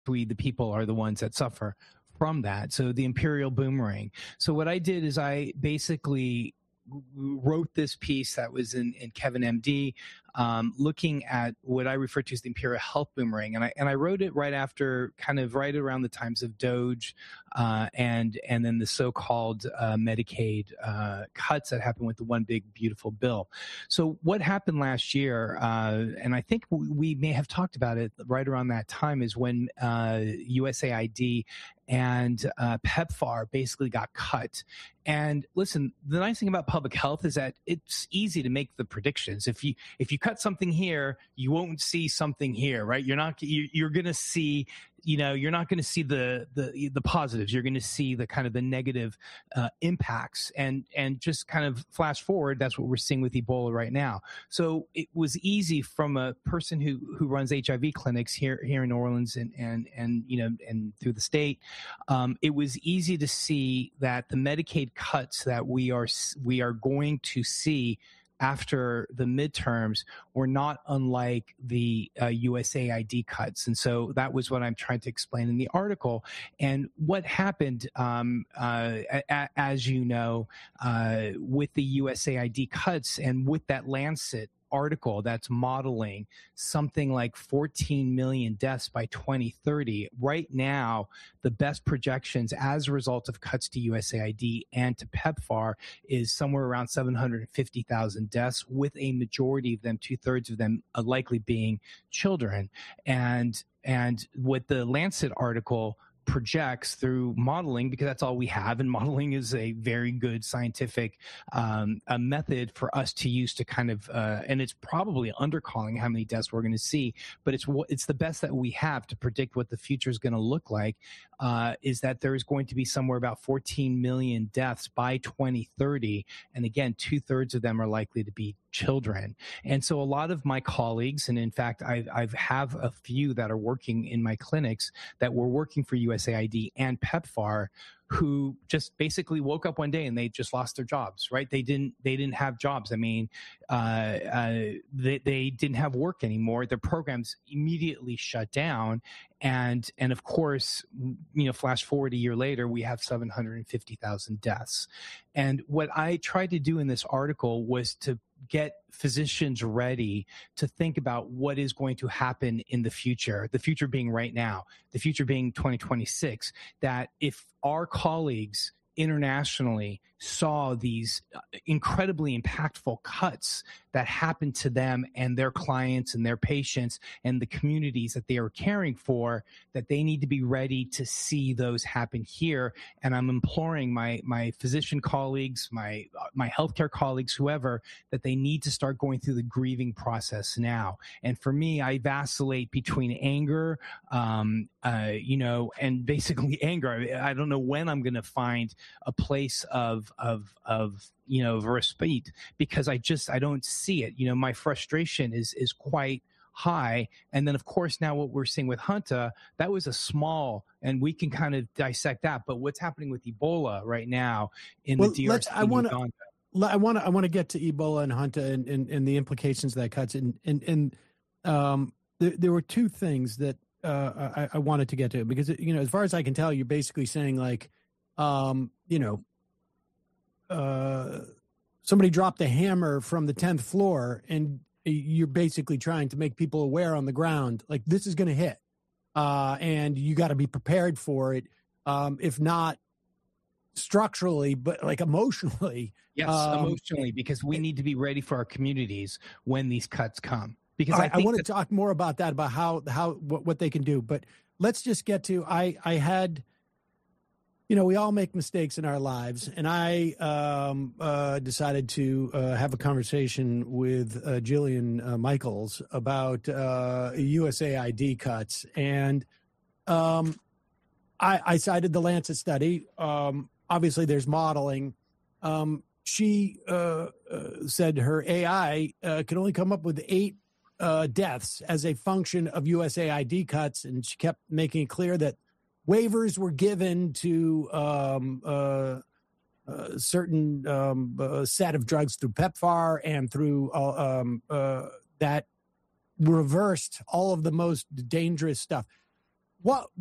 we, the people, are the ones that suffer from that. So the imperial boomerang. So what I did is I basically wrote this piece that was in Kevin MD, looking at what I refer to as the imperial health boomerang, and I wrote it right after, kind of right around the times of Doge, and then the so-called Medicaid cuts that happened with the One Big Beautiful Bill. So what happened last year, and I think we may have talked about it right around that time, is when USAID and PEPFAR basically got cut. And listen, the nice thing about public health is that it's easy to make the predictions. If you cut something here, you won't see something here, right? You're going to see, you're not going to see the positives. You're going to see the kind of the negative impacts, and just kind of flash forward. That's what we're seeing with Ebola right now. So it was easy from a person who runs HIV clinics here in New Orleans and through the state. It was easy to see that the Medicaid cuts that we are going to see after the midterms were not unlike the USAID cuts. And so that was what I'm trying to explain in the article. And what happened, as you know, with the USAID cuts and with that Lancet article that's modeling something like 14 million deaths by 2030. Right now, the best projections as a result of cuts to USAID and to PEPFAR is somewhere around 750,000 deaths, with a majority of them, 2/3 of them, likely being children. And what the Lancet article projects through modeling, because that's all we have, and modeling is a very good scientific a method for us to use to kind of and it's probably undercalling how many deaths we're going to see, but it's the best that we have to predict what the future is going to look like, is that there is going to be somewhere about 14 million deaths by 2030, and again, 2/3 of them are likely to be children. And so a lot of my colleagues, and in fact, I have a few that are working in my clinics that were working for USAID and PEPFAR, who just basically woke up one day and they just lost their jobs, right? They didn't have jobs. I mean, they didn't have work anymore. Their programs immediately shut down. And of course, flash forward a year later, we have 750,000 deaths. And what I tried to do in this article was to get physicians ready to think about what is going to happen in the future being right now, the future being 2026, that if our colleagues internationally saw these incredibly impactful cuts that happened to them and their clients and their patients and the communities that they are caring for, that they need to be ready to see those happen here. And I'm imploring my physician colleagues, my healthcare colleagues, whoever, that they need to start going through the grieving process now. And for me, I vacillate between anger, and basically anger. I don't know when I'm going to find a place of respite, because I don't see it. My frustration is quite high. And then of course, now what we're seeing with Hunta, that was a small, and we can kind of dissect that, but what's happening with Ebola right now in the DRC. I want to get to Ebola and Hunta and the implications of that cuts. And there were two things that I wanted to get to, because, as far as I can tell, you're basically saying somebody dropped a hammer from the 10th floor, and you're basically trying to make people aware on the ground, like, this is going to hit, and you got to be prepared for it, if not structurally, but like emotionally. Yes, emotionally, because we need to be ready for our communities when these cuts come. Because I want to talk more about that, about what they can do. But let's just get to, I had, we all make mistakes in our lives, and I decided to have a conversation with Jillian Michaels about USAID cuts. And I cited the Lancet study. Obviously, there's modeling. She said her AI can only come up with 8 deaths as a function of USAID cuts, and she kept making it clear that waivers were given to a certain set of drugs through PEPFAR and through that reversed all of the most dangerous stuff. what